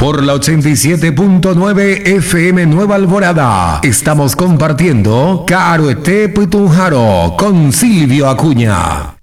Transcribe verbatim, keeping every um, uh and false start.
Por la ochenta y siete punto nueve F M Nueva Alborada, estamos compartiendo Caroete Putunjaro con Silvio Acuña.